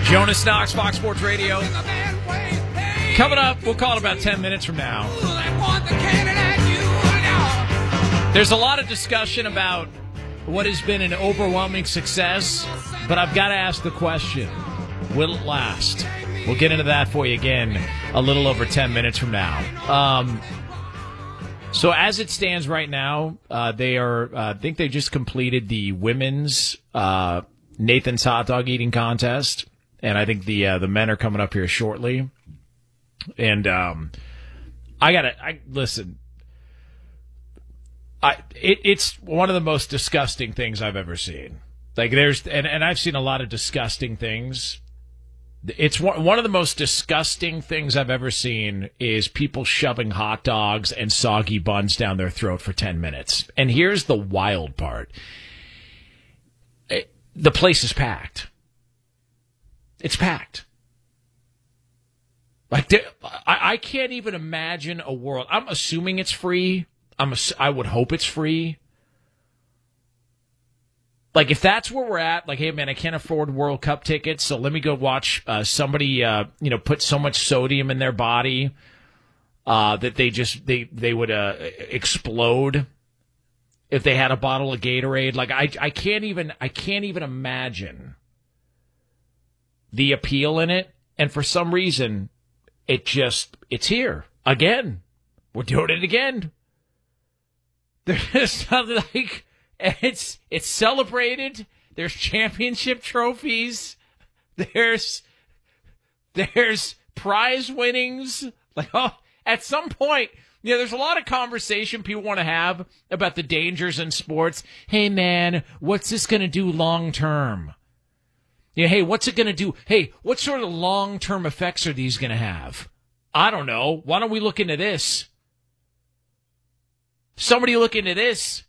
Jonas Knox, Fox Sports Radio. Coming up, we'll call it about 10 minutes from now. There's a lot of discussion about what has been an overwhelming success, but I've got to ask the question, will it last? We'll get into that for you again a little over 10 minutes from now. So as it stands right now, they are, I think they just completed the women's Nathan's hot dog eating contest, and I think the men are coming up here shortly. And listen. It's one of the most disgusting things I've ever seen. Like and I've seen a lot of disgusting things. It's one of the most disgusting things I've ever seen is people shoving hot dogs and soggy buns down their throat for 10 minutes. And here's the wild part. The place is packed. It's packed. Like I can't even imagine a world. I'm assuming it's free. I would hope it's free. Like, if that's where we're at, like, hey, man, I can't afford World Cup tickets, so let me go watch somebody, put so much sodium in their body that they would explode if they had a bottle of Gatorade. Like, I can't even imagine the appeal in it. And for some reason, it's here again. We're doing it again. There's nothing like it's celebrated. There's championship trophies. There's prize winnings. Like, at some point, there's a lot of conversation people want to have about the dangers in sports. Hey, man, what's this going to do long term? Hey, what's it going to do? Hey, what sort of long term effects are these going to have? I don't know. Why don't we look into this? Somebody look into this.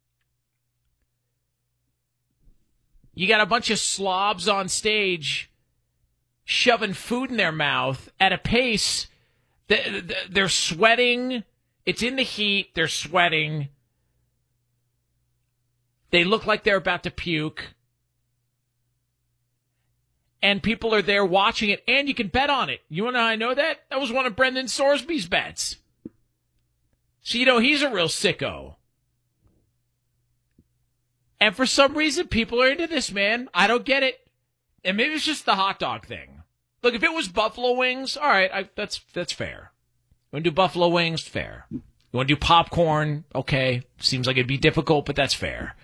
You got a bunch of slobs on stage shoving food in their mouth at a pace. They're sweating. It's in the heat. They're sweating. They look like they're about to puke. And people are there watching it, and you can bet on it. You want to know how I know that? That was one of Brendan Sorsby's bets. So, he's a real sicko. And for some reason, people are into this, man. I don't get it. And maybe it's just the hot dog thing. Look, if it was buffalo wings, all right, that's fair. You want to do buffalo wings? Fair. You want to do popcorn? Okay. Seems like it'd be difficult, but that's fair.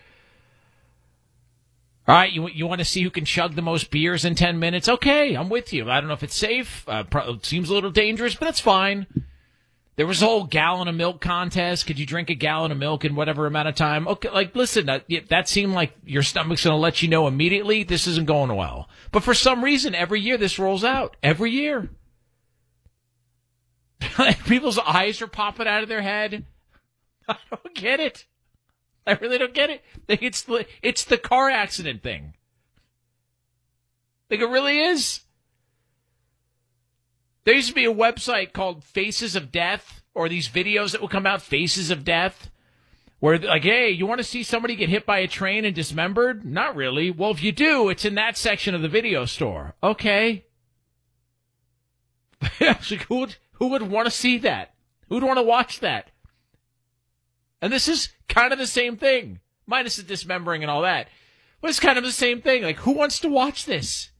All right, you want to see who can chug the most beers in 10 minutes? Okay, I'm with you. I don't know if it's safe. It seems a little dangerous, but that's fine. There was a whole gallon of milk contest. Could you drink a gallon of milk in whatever amount of time? Okay, like, listen, that seemed like your stomach's going to let you know immediately this isn't going well. But for some reason, every year this rolls out. Every year. People's eyes are popping out of their head. I don't get it. I really don't get it. It's the car accident thing. Like, it really is. There used to be a website called Faces of Death, or these videos that would come out, Faces of Death, where, like, hey, you want to see somebody get hit by a train and dismembered? Not really. Well, if you do, it's in that section of the video store. Okay. Like, who would want to see that? Who would want to watch that? And this is kind of the same thing, minus the dismembering and all that. But it's kind of the same thing. Like, who wants to watch this?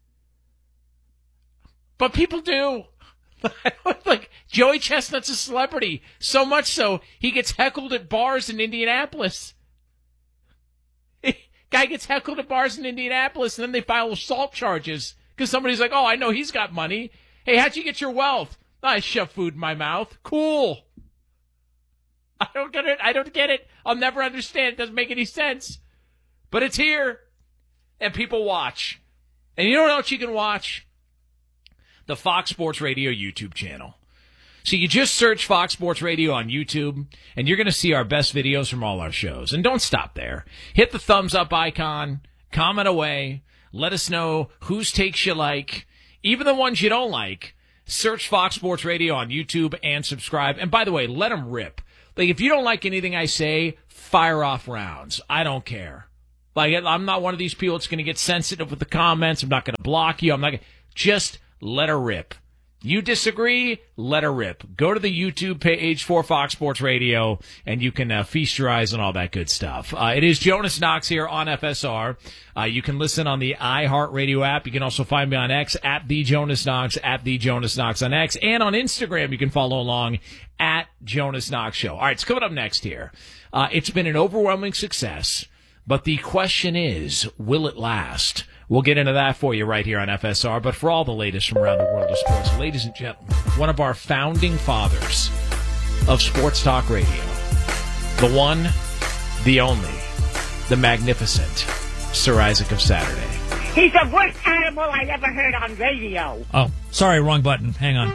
But people do. Like, Joey Chestnut's a celebrity. So much so, he gets heckled at bars in Indianapolis. Guy gets heckled at bars in Indianapolis, and then they file assault charges because somebody's like, oh, I know he's got money. Hey, how'd you get your wealth? I shove food in my mouth. Cool. I don't get it. I'll never understand. It doesn't make any sense. But it's here. And people watch. And you know what else you can watch? The Fox Sports Radio YouTube channel. So you just search Fox Sports Radio on YouTube, and you're going to see our best videos from all our shows. And don't stop there. Hit the thumbs up icon. Comment away. Let us know whose takes you like. Even the ones you don't like. Search Fox Sports Radio on YouTube and subscribe. And by the way, let them rip. Like, if you don't like anything I say, fire off rounds. I don't care. Like, I'm not one of these people that's going to get sensitive with the comments. I'm not going to block you. I'm not going to... Just let her rip. You disagree? Let her rip. Go to the YouTube page for Fox Sports Radio, and you can feast your eyes on all that good stuff. It is Jonas Knox here on FSR. You can listen on the iHeartRadio app. You can also find me on X at The Jonas Knox, at The Jonas Knox on X. And on Instagram, you can follow along at Jonas Knox Show. All right, it's coming up next here. It's been an overwhelming success, but the question is, will it last? We'll get into that for you right here on FSR. But for all the latest from around the world of sports, ladies and gentlemen, one of our founding fathers of sports talk radio, the one, the only, the magnificent Sir Isaac of Saturday. He's the worst animal I ever heard on radio. Oh, sorry, wrong button. Hang on.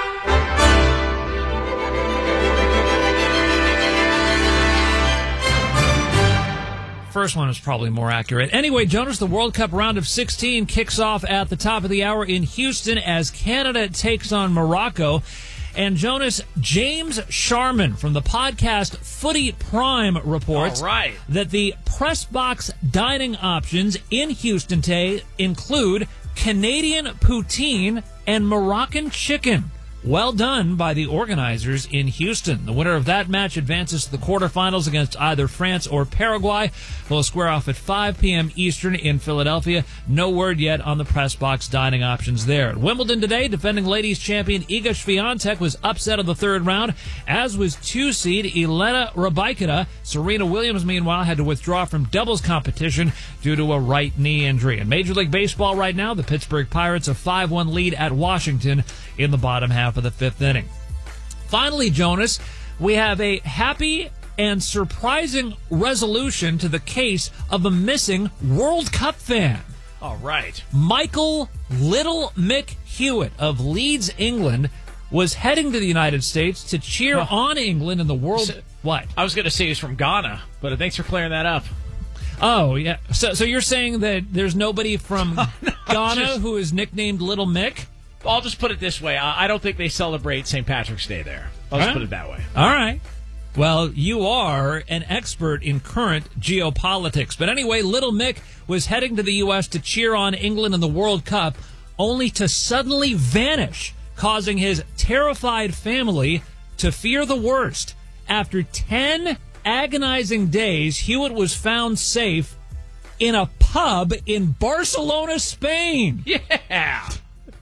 First one is probably more accurate. Anyway, Jonas, the World Cup round of 16 kicks off at the top of the hour in Houston as Canada takes on Morocco. And Jonas, James Sharman from the podcast Footy Prime reports that the press box dining options in Houston today include Canadian poutine and Moroccan chicken. Well done by the organizers in Houston. The winner of that match advances to the quarterfinals against either France or Paraguay. They'll square off at 5 p.m. Eastern in Philadelphia. No word yet on the press box dining options there. At Wimbledon today, defending ladies champion Iga Swiatek was upset in the third round, as was 2-seed Elena Rybakina. Serena Williams, meanwhile, had to withdraw from doubles competition due to a right knee injury. In Major League Baseball right now, the Pittsburgh Pirates a 5-1 lead at Washington in the bottom half of the fifth inning. Finally, Jonas, we have a happy and surprising resolution to the case of a missing World Cup fan. All right. Michael Little Mick Hewitt of Leeds, England, was heading to the United States to cheer on England in the World... What? I was going to say he's from Ghana, but thanks for clearing that up. Oh, yeah. So you're saying that there's nobody from Ghana who is nicknamed Little Mick? I'll just put it this way. I don't think they celebrate St. Patrick's Day there. I'll just put it that way. All right. Well, you are an expert in current geopolitics. But anyway, Little Mick was heading to the U.S. to cheer on England in the World Cup, only to suddenly vanish, causing his terrified family to fear the worst. After 10 agonizing days, Hewitt was found safe in a pub in Barcelona, Spain. Yeah!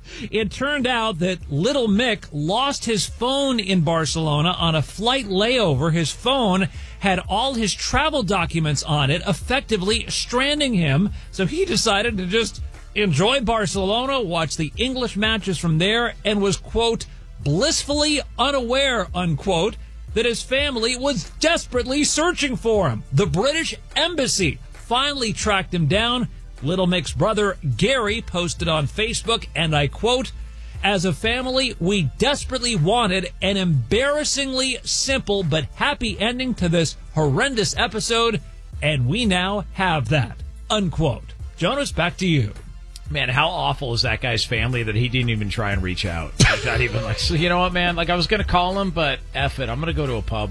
It turned out that Little Mick lost his phone in Barcelona on a flight layover. His phone had all his travel documents on it, effectively stranding him. So he decided to just enjoy Barcelona, watch the English matches from there, and was, quote, blissfully unaware, unquote, that his family was desperately searching for him. The British Embassy finally tracked him down. Little Mick's brother, Gary, posted on Facebook, and I quote, as a family, we desperately wanted an embarrassingly simple but happy ending to this horrendous episode, and we now have that, unquote. Jonas, back to you. Man, how awful is that guy's family that he didn't even try and reach out? Like, not even like, so you know what, man? Like, I was going to call him, but F it. I'm going to go to a pub.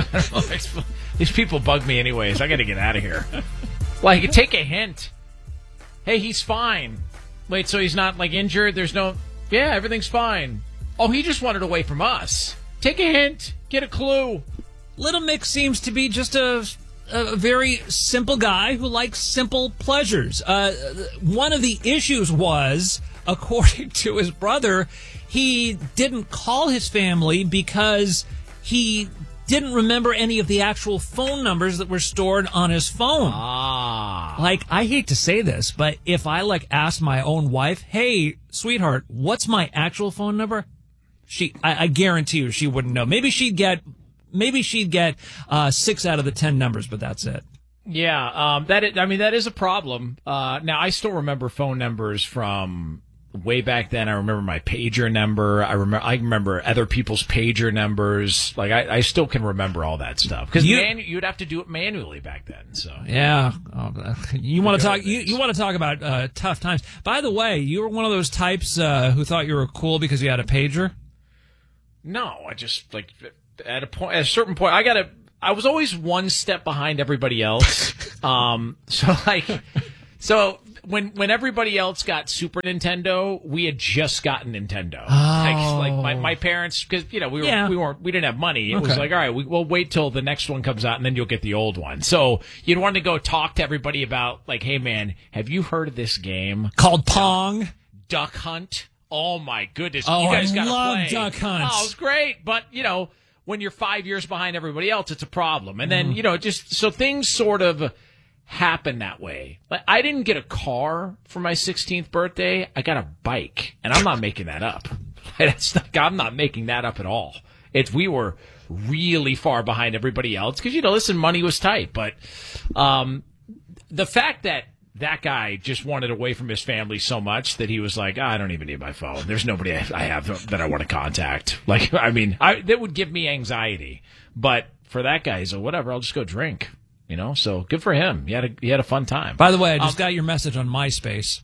These people bug me anyways. I got to get out of here. Like, take a hint. Hey, he's fine. Wait, so he's not, like, injured? There's no... Yeah, everything's fine. Oh, he just wanted away from us. Take a hint. Get a clue. Little Mick seems to be just a very simple guy who likes simple pleasures. One of the issues was, according to his brother, he didn't call his family because he didn't remember any of the actual phone numbers that were stored on his phone. Like, I hate to say this, but if I, like, asked my own wife, hey, sweetheart, what's my actual phone number? I guarantee you she wouldn't know. Maybe she'd get 6 out of the 10 numbers, but that's it. Yeah, that is a problem. Now, I still remember phone numbers from way back then. I remember my pager number. I remember other people's pager numbers. Like, I still can remember all that stuff because you'd have to do it manually back then. So yeah, you want to talk? You want to talk about tough times? By the way, you were one of those types who thought you were cool because you had a pager. No, I just like at a certain point, I was always one step behind everybody else. So when everybody else got Super Nintendo, we had just gotten Nintendo. Oh. Like my parents, because we didn't have money. It was like, all right, we'll wait till the next one comes out, and then you'll get the old one. So you'd want to go talk to everybody about, like, hey man, have you heard of this game called Pong? Duck Hunt? Oh my goodness! Oh, you guys I gotta love play. Duck Hunt. Oh, it's great, but when you're 5 years behind everybody else, it's a problem. And then just so things sort of happen that way. Like, I didn't get a car for my 16th birthday. I got a bike, and I'm not making that up. I'm not making that up at all. We were really far behind everybody else because listen, money was tight, but the fact that guy just wanted away from his family so much that he was like, I don't even need my phone. There's nobody I have that I want to contact. Like, I mean, that would give me anxiety. But for that guy, he's like, whatever, I'll just go drink. So good for him. He had a fun time. By the way, I just got your message on MySpace.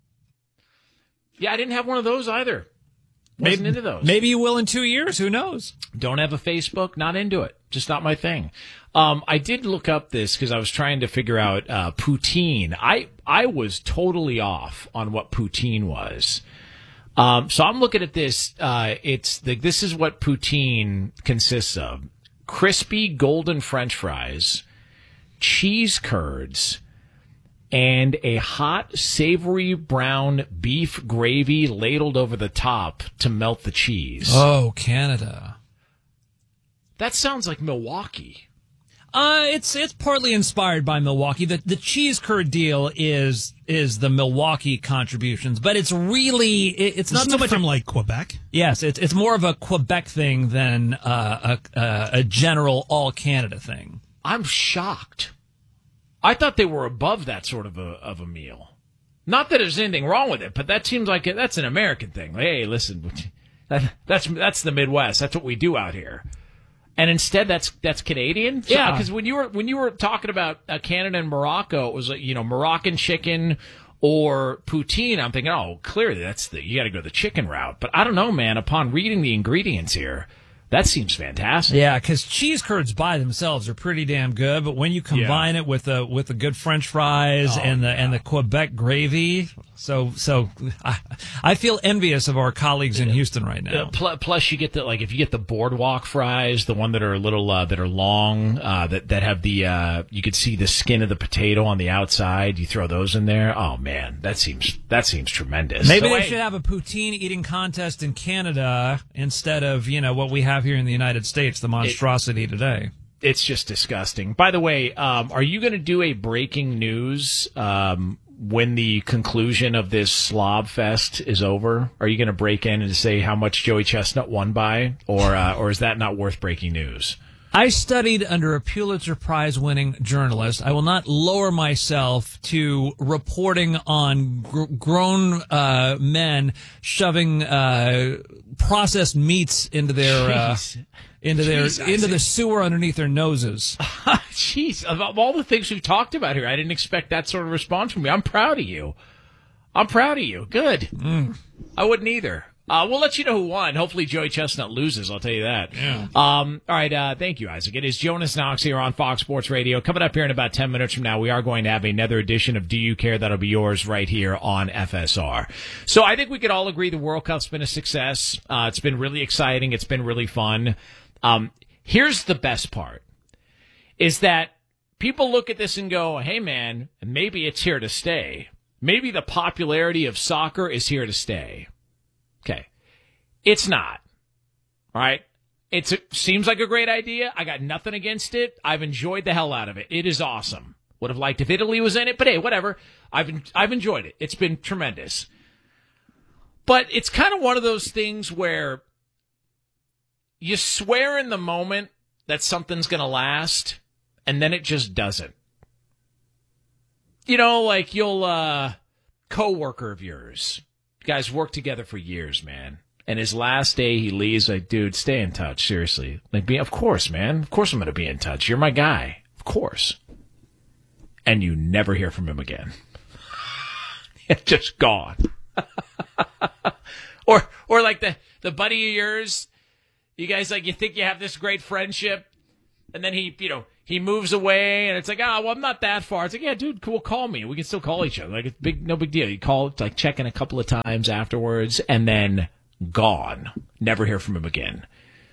Yeah, I didn't have one of those either. Wasn't into those. Maybe you will in 2 years. Who knows? Don't have a Facebook. Not into it. Just not my thing. I did look up this because I was trying to figure out poutine. I was totally off on what poutine was. So I'm looking at this. This is what poutine consists of: crispy golden French fries, cheese curds, and a hot, savory brown beef gravy ladled over the top to melt the cheese. Oh, Canada. That sounds like Milwaukee. It's partly inspired by Milwaukee. The cheese curd deal is the Milwaukee contributions, but it's really it's not so much from like Quebec. Yes, it's more of a Quebec thing than a general all Canada thing. I'm shocked. I thought they were above that sort of a meal. Not that there's anything wrong with it, but that seems like that's an American thing. Like, hey, listen, that's the Midwest. That's what we do out here. And instead, that's Canadian. So, Yeah, because when you were talking about Canada and Morocco, it was like Moroccan chicken or poutine. I'm thinking, oh, clearly you got to go the chicken route. But I don't know, man. Upon reading the ingredients here, that seems fantastic. Yeah, because cheese curds by themselves are pretty damn good, but when you combine it with the good French fries and the Quebec gravy, so I feel envious of our colleagues in Houston right now. Plus, you get if you get the boardwalk fries, the one that are a little that are long, that have the you could see the skin of the potato on the outside. You throw those in there. Oh man, that seems tremendous. Maybe they should have a poutine eating contest in Canada instead of what we have here in the United States, the monstrosity today. It's just disgusting. By the way, are you going to do a breaking news when the conclusion of this slob fest is over? Are you going to break in and say how much Joey Chestnut won by, or is that not worth breaking news? I studied under a Pulitzer Prize-winning journalist. I will not lower myself to reporting on grown men shoving processed meats into their into the sewer underneath their noses. Jeez, of all the things we've talked about here, I didn't expect that sort of response from you. I'm proud of you. Good. I wouldn't either. We'll let you know who won. Hopefully Joey Chestnut loses, I'll tell you that. Yeah. All right, thank you, Isaac. It is Jonas Knox here on Fox Sports Radio. Coming up here in about 10 minutes from now, we are going to have another edition of Do You Care? That'll be yours right here on FSR. So I think we could all agree the World Cup's been a success. It's been really exciting. It's been really fun. Here's the best part, is that people look at this and go, hey, man, maybe it's here to stay. Maybe the popularity of soccer is here to stay. Okay. It's not. All right. It seems like a great idea. I got nothing against it. I've enjoyed the hell out of it. It is awesome. Would have liked if Italy was in it, but hey, whatever. I've enjoyed it. It's been tremendous. But it's kind of one of those things where you swear in the moment that something's going to last, and then it just doesn't. Like you'll coworker of yours. You guys worked together for years, man. And his last day, he leaves like, dude, stay in touch, seriously. Of course, man. Of course I'm going to be in touch. You're my guy. Of course. And you never hear from him again. It's just gone. or like the buddy of yours, you guys you think you have this great friendship, and then he he moves away, and it's like, well, I'm not that far. It's like, yeah, dude, cool, call me. We can still call each other. Like, it's no big deal. You call, it's like checking a couple of times afterwards, and then gone. Never hear from him again.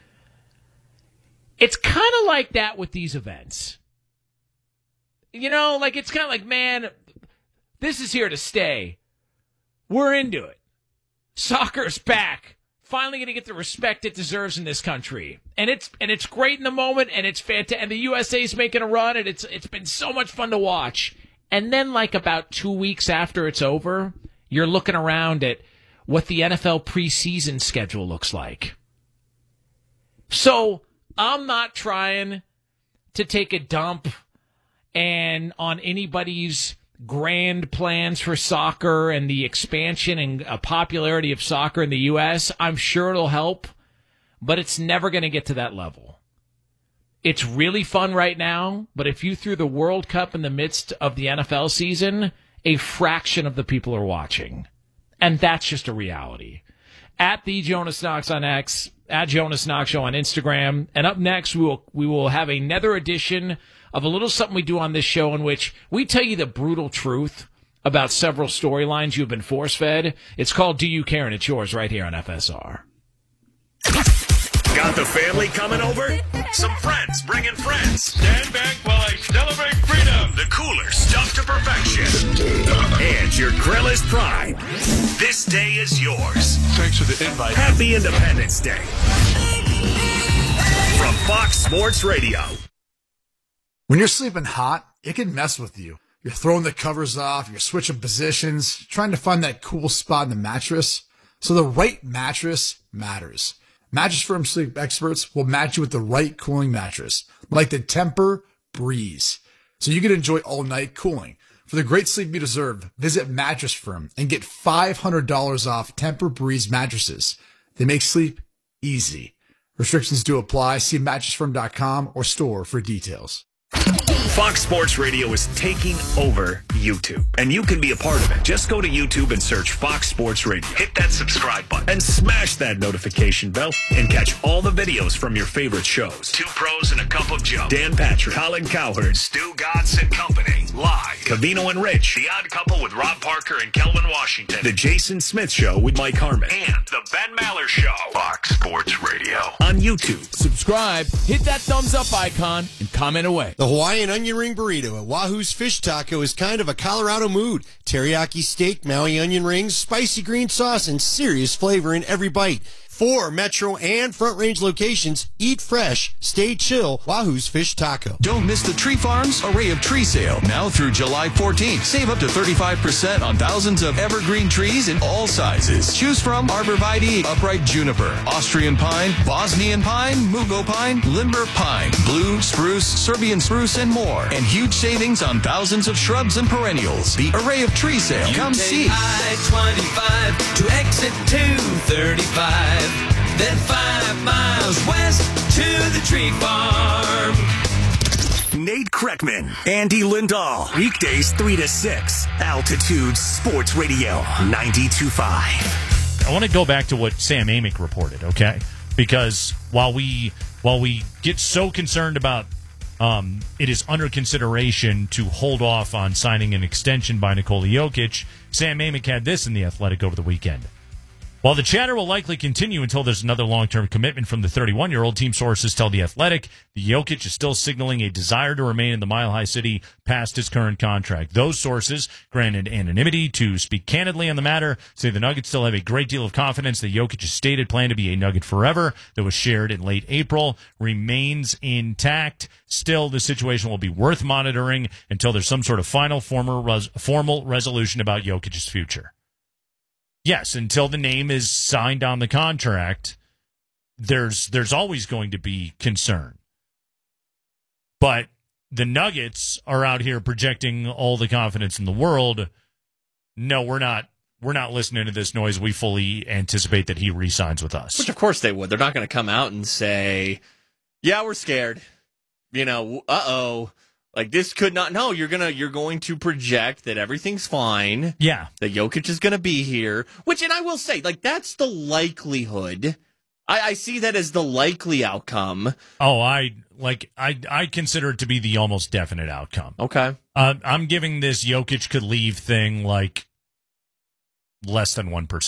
It's kind of like that with these events. You know, like, it's kind of like, man, this is here to stay. We're into it. Soccer's back. Finally going to get the respect it deserves in this country. And it's great in the moment, and it's fantastic. And the USA's making a run, and it's been so much fun to watch. And then, like, about 2 weeks after it's over, you're looking around at what the NFL preseason schedule looks like. So I'm not trying to take a dump and on anybody's grand plans for soccer and the expansion and popularity of soccer in the U.S. I'm sure it'll help, but it's never going to get to that level. It's really fun right now, but if you threw the World Cup in the midst of the NFL season, a fraction of the people are watching. And that's just a reality. At the Jonas Knox on X, at Jonas Knox Show on Instagram, and up next we will have another edition of a little something we do on this show in which we tell you the brutal truth about several storylines you've been force-fed. It's called Do You Care? And it's yours right here on FSR. Got the family coming over? Some friends bringing friends. Stand back while I celebrate freedom. The cooler stuff to perfection. And your grill is prime. This day is yours. Thanks for the invite. Happy Independence Day. From Fox Sports Radio. When you're sleeping hot, it can mess with you. You're throwing the covers off, you're switching positions, trying to find that cool spot in the mattress. So the right mattress matters. Mattress Firm sleep experts will match you with the right cooling mattress, like the Tempur-Breeze, so you can enjoy all-night cooling. For the great sleep you deserve, visit Mattress Firm and get $500 off Tempur-Breeze mattresses. They make sleep easy. Restrictions do apply. See mattressfirm.com or store for details. Fox Sports Radio is taking over YouTube, and you can be a part of it. Just go to YouTube and search Fox Sports Radio. Hit that subscribe button and smash that notification bell and catch all the videos from your favorite shows. Two Pros and a Cup of Joe. Dan Patrick, Colin Cowherd, Stu Godson and Company. Live. Cavino and Rich. The Odd Couple with Rob Parker and Kelvin Washington. The Jason Smith Show with Mike Harmon. And The Ben Maller Show. Fox Sports Radio. On YouTube. Subscribe, hit that thumbs up icon, and comment away. The Hawaiian onion ring burrito at Wahoo's Fish Taco is kind of a Colorado mood. Teriyaki steak, Maui onion rings, spicy green sauce, and serious flavor in every bite. 4 Metro and Front Range locations. Eat fresh, stay chill. Wahoo's Fish Taco. Don't miss the Tree Farms Array of Tree Sale. Now through July 14th. Save up to 35% on thousands of evergreen trees in all sizes. Choose from Arborvitae, Upright Juniper, Austrian Pine, Bosnian Pine, Mugo Pine, Limber Pine, Blue, Spruce, Serbian Spruce, and more. And huge savings on thousands of shrubs and perennials. The Array of Tree Sale. Come see. I-25 to exit 235. Then 5 miles west to the Tree Farm. Nate Kreckman, Andy Lindahl. Weekdays 3 to 6. Altitude Sports Radio 92.5. I want to go back to what Sam Amick reported, okay? Because while we get so concerned about it is under consideration to hold off on signing an extension by Nikola Jokic, Sam Amick had this in The Athletic over the weekend. While the chatter will likely continue until there's another long-term commitment from the 31-year-old, team sources tell The Athletic the Jokic is still signaling a desire to remain in the Mile High City past his current contract. Those sources, granted anonymity to speak candidly on the matter, say the Nuggets still have a great deal of confidence that Jokic's stated plan to be a Nugget forever that was shared in late April remains intact. Still, the situation will be worth monitoring until there's some sort of final formal resolution about Jokic's future. Yes, until the name is signed on the contract, there's always going to be concern. But the Nuggets are out here projecting all the confidence in the world. No, we're not listening to this noise. We fully anticipate that he re-signs with us. Which, of course, they would. They're not going to come out and say, yeah, we're scared. Like, this could not. No, you're going to project that everything's fine. Yeah. That Jokic is going to be here. And I will say, like, that's the likelihood I see that as the likely outcome. Oh, I consider it to be the almost definite outcome. Okay. I'm giving this Jokic could leave thing like less than 1%.